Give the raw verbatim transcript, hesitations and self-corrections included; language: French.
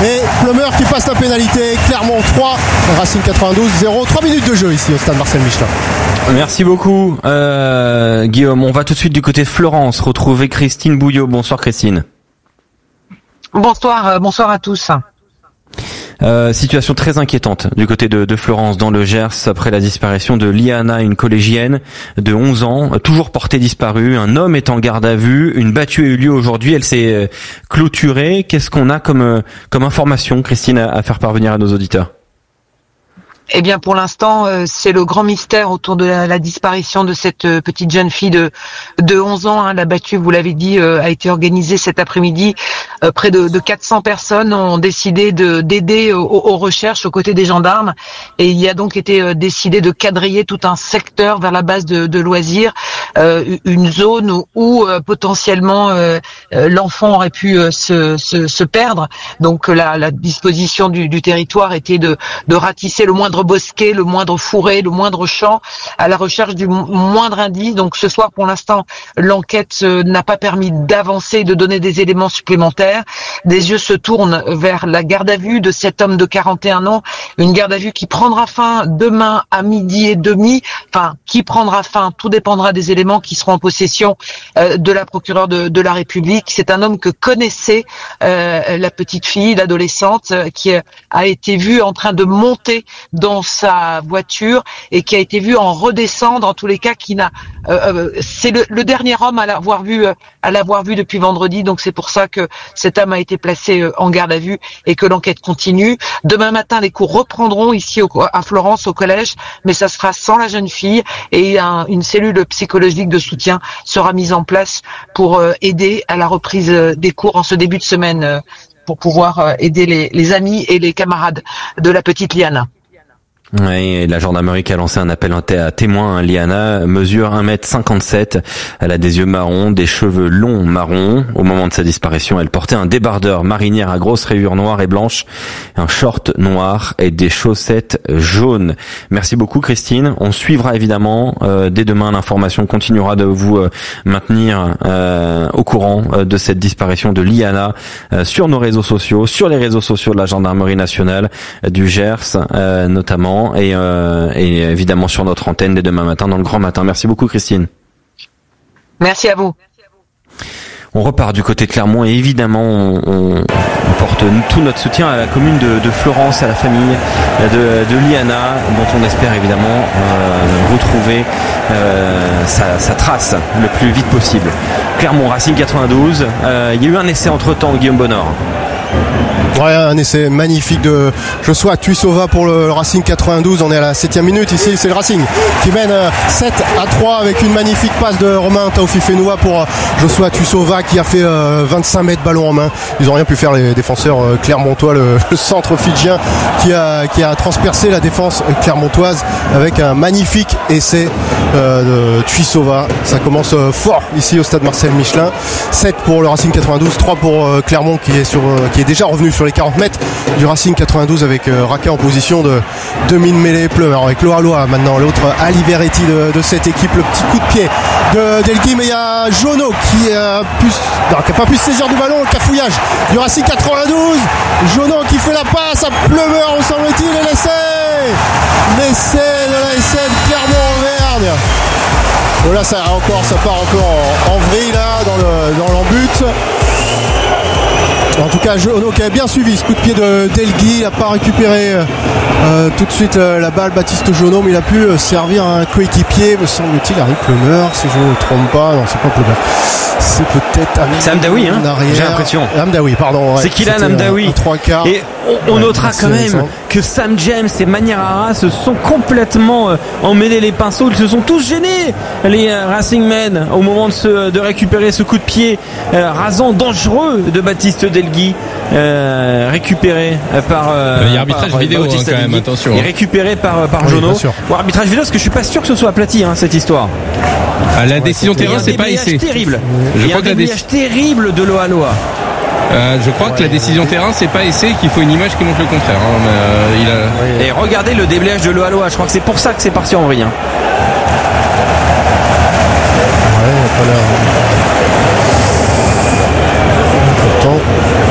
et Plumeur qui passe la pénalité. Clermont trois, Racing quatre-vingt-douze zéro. trois minutes de jeu ici au stade Marcel Michelin. Merci beaucoup euh, Guillaume. On va tout de suite du côté de Florence retrouver Christine Bouillot. Bonsoir Christine. Bonsoir, euh, bonsoir à tous. Euh, situation très inquiétante du côté de, de Florence dans le Gers après la disparition de Liana, une collégienne de onze ans, toujours portée disparue. Un homme est en garde à vue. Une battue a eu lieu aujourd'hui. Elle s'est clôturée. Qu'est-ce qu'on a comme comme information, Christine, à, à faire parvenir à nos auditeurs? Eh bien, pour l'instant, euh, c'est le grand mystère autour de la, la disparition de cette euh, petite jeune fille de de onze ans. Hein. La battue, vous l'avez dit, euh, a été organisée cet après-midi. Euh, près de, de quatre cents personnes ont décidé de d'aider aux, aux recherches aux côtés des gendarmes. Et il y a donc été euh, décidé de quadriller tout un secteur vers la base de, de loisirs, euh, une zone où, où euh, potentiellement euh, euh, l'enfant aurait pu euh, se, se se perdre. Donc la, la disposition du, du territoire était de de ratisser le moindre bosquet, le moindre fourré, le moindre champ, à la recherche du moindre indice. Donc ce soir, pour l'instant, l'enquête euh, n'a pas permis d'avancer, de donner des éléments supplémentaires. Des yeux se tournent vers la garde à vue de cet homme de quarante et un ans, une garde à vue qui prendra fin demain à midi et demi. Enfin, qui prendra fin, tout dépendra des éléments qui seront en possession euh, de la procureure de, de la République. C'est un homme que connaissait euh, la petite fille, l'adolescente, euh, qui a été vue en train de monter dans sa voiture et qui a été vu en redescendre, en tous les cas, qui n'a euh, c'est le, le dernier homme à l'avoir vu euh, à l'avoir vu depuis vendredi. Donc c'est pour ça que cet homme a été placé euh, en garde à vue et que l'enquête continue. Demain matin, les cours reprendront ici au, à Florence au collège, mais ça sera sans la jeune fille et un, une cellule psychologique de soutien sera mise en place pour euh, aider à la reprise euh, des cours en ce début de semaine euh, pour pouvoir euh, aider les, les amis et les camarades de la petite Liana. Oui, la gendarmerie qui a lancé un appel à témoins. Liana mesure un mètre cinquante-sept. Elle a des yeux marrons, des cheveux longs marrons. Au moment de sa disparition, elle portait un débardeur marinière à grosses rayures noires et blanches, un short noir et des chaussettes jaunes. Merci beaucoup Christine. On suivra évidemment euh, dès demain. L'information continuera de vous euh, maintenir euh, au courant euh, de cette disparition de Liana euh, sur nos réseaux sociaux, sur les réseaux sociaux de la gendarmerie nationale euh, du Gers euh, notamment. Et, euh, et évidemment sur notre antenne dès demain matin dans le grand matin. Merci beaucoup Christine. Merci à vous. On repart du côté de Clermont et évidemment on, on, on porte tout notre soutien à la commune de, de Florence, à la famille de, de Liana, dont on espère évidemment euh, retrouver euh, sa, sa trace le plus vite possible. Clermont Racing quatre-vingt-douze, euh, il y a eu un essai entre temps, Guillaume Bonnord. Ouais, un essai magnifique de Joshua Tuisova pour le Racing quatre-vingt-douze. On est à la septième minute ici. C'est le Racing qui mène sept à trois avec une magnifique passe de Romain Taoufifenoua pour Joshua Tuisova qui a fait vingt-cinq mètres ballon en main. Ils n'ont rien pu faire les défenseurs clermontois. Le, le centre fidjien qui a, qui a transpercé la défense clermontoise avec un magnifique essai euh, de Tuisova. Ça commence fort ici au stade Marcel Michelin. sept pour le Racing quatre-vingt-douze, trois pour Clermont qui est, sur, qui est déjà revenu sur les quarante mètres du Racing quatre-vingt-douze avec euh, Raka en position de demi-mêlée Plumeur avec Loa Loa maintenant l'autre Aliveretti de, de cette équipe, le petit coup de pied de Delgui, mais il y a Jono qui a pu, non, qui a pas pu se saisir du ballon, le cafouillage du Racing quatre-vingt-douze. Jono qui fait la passe à Plumeur, me semble-t-il, et l'essai l'essai de la S M Clermont-Auvergne. Bon là ça encore ça part encore en, en vrille là dans le dans l'embut. En tout cas, Jono qui avait bien suivi ce coup de pied de Delgui, il n'a pas récupéré euh, tout de suite euh, la balle, Baptiste Jono, mais il a pu euh, servir un coéquipier, me semble-t-il, Harry Plumeur, si je ne me trompe pas. Non, c'est pas Plumeur. C'est peut-être Harry. C'est Hamdaoui, hein, j'ai l'impression. Hamdaoui, pardon. Ouais. C'est Kylian Hamdaoui. Un trois quarts. Et on, on ouais, notera quand même que Sam James et Maniara se sont complètement euh, emmêlés les pinceaux. Ils se sont tous gênés, les euh, Racing Men, au moment de, se, de récupérer ce coup de pied euh, rasant, dangereux de Baptiste Delgui, euh, récupéré par. Euh, Il y a arbitrage par, vidéo, hein, quand même, attention. Et hein. récupéré par, par oui, Jono. Bon, arbitrage vidéo, parce que je suis pas sûr que ce soit aplati, hein, cette histoire. À la ouais, décision terrain, c'est pas essai. Terrible. Je Il y a crois un déblayage déc... terrible de Loa Loa. Euh, je crois ouais, que la décision terrain c'est pas essai, qu'il faut une image qui montre le contraire. Hein, mais, euh, il a... Et regardez le déblayage de Loa Loa. Je crois que c'est pour ça que c'est parti en vrille. Hein. Ouais, il n'y a pas l'air.